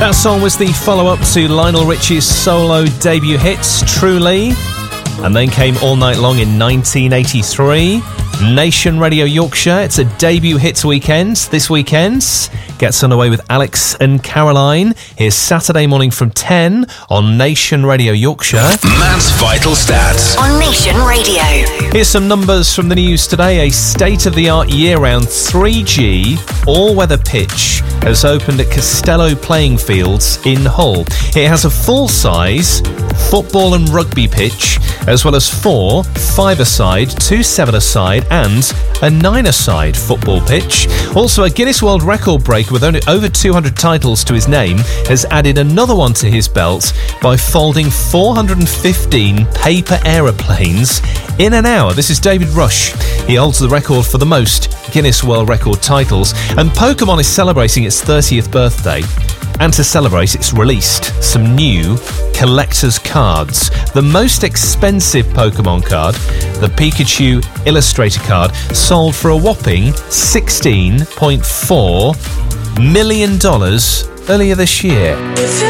That song was the follow-up to Lionel Richie's solo debut hits, Truly. And then came All Night Long in 1983. Nation Radio Yorkshire, it's a debut hits weekend. This weekend gets underway with Alex and Caroline. Here's Saturday morning from 10 on Nation Radio Yorkshire. Matt's Vital Stats on Nation Radio. Here's some numbers from the news today. A state-of-the-art year-round 3G all-weather pitch has opened at Costello Playing Fields in Hull. It has a full-size football and rugby pitch, as well as 4 5-a-side, 2 7-a-side and a 9-a-side football pitch. Also, a Guinness World Record breaker with only over 200 titles to his name has added another one to his belt by folding 415 paper aeroplanes in an hour. This is David Rush. He holds the record for the most Guinness World Record titles, and Pokemon is celebrating its 30th birthday. And to celebrate, it's released some new collector's cards. The most expensive Pokemon card, the Pikachu Illustrator card, sold for a whopping $16.4 million earlier this year.